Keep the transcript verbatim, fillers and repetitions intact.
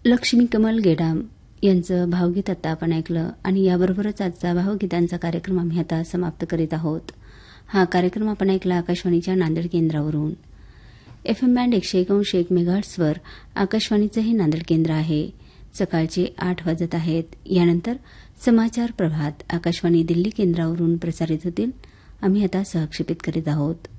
लक्ष्मी कमल गेडाम यांचं भावगीत आता आपण ऐकलं आणि याबरोबरच आजचा भावगीतांचा कार्यक्रम आम्ही आता समाप्त करीत आहोत. हा कार्यक्रम आपण ऐकला आकाशवाणीच्या नांदेड केंद्रावरून. एफ एम बँड एकशे एकोणऐंशी एक मेगाहर्ट्सवर आकाशवाणीचं हे नांदेड केंद्र आहे. सकाळचे आठ वाजत आहेत. यानंतर समाचार प्रभात आकाशवाणी दिल्ली केंद्रावरून प्रसारित होतील. आम्ही आता सहक्षेपित करीत आहोत.